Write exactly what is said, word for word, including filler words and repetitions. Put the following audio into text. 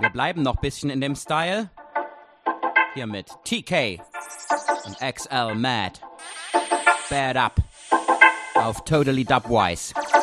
Wir bleiben noch ein bisschen in dem Style. Hier mit T K und X L Mad. Bad Up auf Totally Dubwise.